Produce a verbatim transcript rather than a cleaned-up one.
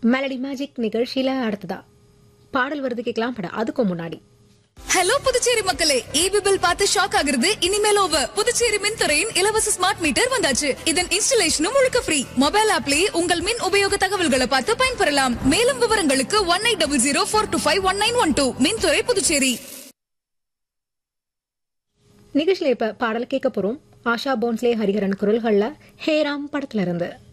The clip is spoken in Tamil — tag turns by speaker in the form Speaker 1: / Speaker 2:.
Speaker 1: மெலடி மேஜிக் நிகழ்ச்சியில அடுத்ததா பாடல் வருது கேட்கலாம். பட அதுக்கு முன்னாடி
Speaker 2: ஹலோ புதுச்சேரி மக்களே, ஈபி பில் பார்த்து ஷாக் ஆகுறது இனிமேல் ஓவர். புதுச்சேரி மின்துறையின் இலவச ஸ்மார்ட் மீட்டர் வந்தாச்சு. இதன் இன்ஸ்டலேஷனும் முழுக்க ஃப்ரீ. மொபைல் ஆப்லயே உங்கள் மின் உபயோக தகவல்களை பார்த்து பயன்பெறலாம். மேலும் விவரங்களுக்கு one eight double zero four two five one nine one two. மின்துறை புதுச்சேரி.
Speaker 1: நிகழ்ச்சியில இப்ப பாடல் கேட்க போறோம். ஆஷா போன்ஸ்லே ஹரிஹரன் குரல்கள்ல ஹேராம் படத்துல இருந்து.